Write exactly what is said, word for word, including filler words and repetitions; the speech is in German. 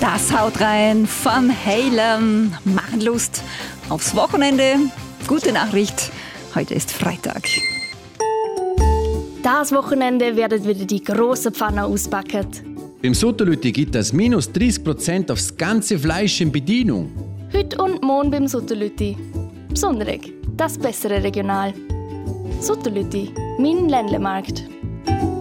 Das haut rein Van Halen. Machen Lust aufs Wochenende. Gute Nachricht, heute ist Freitag. Das Wochenende werden wieder die grossen Pfannen auspacken. Beim Sutterlütti gibt es minus dreißig Prozent aufs ganze Fleisch in Bedienung. Heute und morgen beim Sutterlütti. Besonderig, das bessere Regional. Sutterlütti, mein Ländlemarkt.